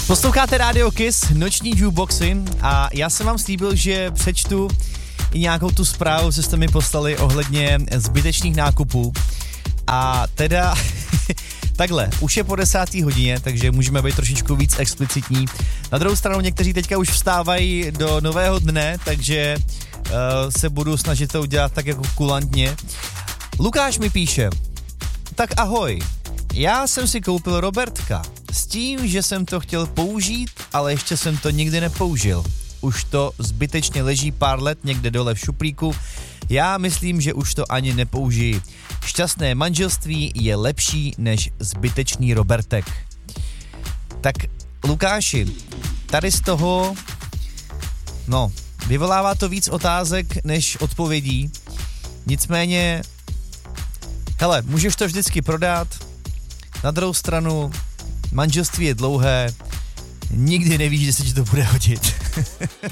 Posloucháte Radio Kiss, noční jukeboxy a já jsem vám slíbil, že přečtu i nějakou tu zprávu, co jste mi poslali ohledně zbytečných nákupů. A teda takhle, už je po 10. hodině, takže můžeme být trošičku víc explicitní. Na druhou stranu někteří teďka už vstávají do nového dne, takže se budu snažit to udělat tak jako kulantně. Lukáš mi píše, tak ahoj, já jsem si koupil Robertka s tím, že jsem to chtěl použít, ale ještě jsem to nikdy nepoužil. Už to zbytečně leží pár let někde dole v šuplíku. Já myslím, že už to ani nepoužiji. Šťastné manželství je lepší než zbytečný Robertek. Tak Lukáši, tady z toho, vyvolává to víc otázek než odpovědí. Nicméně, hele, můžeš to vždycky prodat. Na druhou stranu, manželství je dlouhé, nikdy nevíš, že se ti to bude hodit.